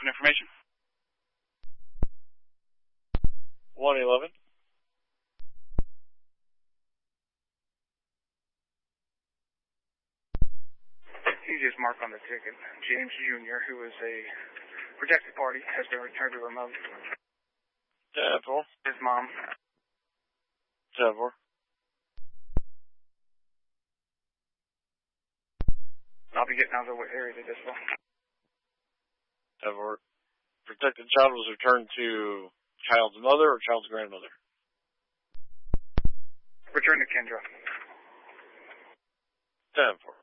and information. 111. Easiest mark on the ticket. James Jr., who is a protected party, has been returned to remote. 10-4. His mom. 10-4. I'll be getting out of the area to this one. 10-4. Protected child was returned to child's mother or child's grandmother? Return to Kendra. 10-4.